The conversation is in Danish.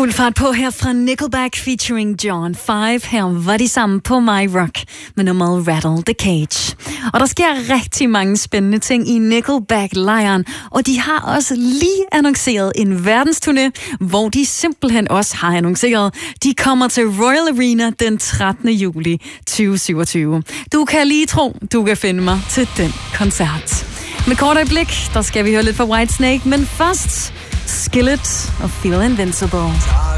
Fuld fart på her fra Nickelback featuring John 5. Her var de sammen på My Rock med nummeret Rattle the Cage. Og der sker rigtig mange spændende ting i Nickelback-lejren, og de har også lige annonceret en verdensturné, hvor de simpelthen også har annonceret, de kommer til Royal Arena den 13. juli 2027. Du kan lige tro, du kan finde mig til den koncert. Med kort øjeblik, der skal vi høre lidt fra Whitesnake, men først Skillet og Feel Invincible.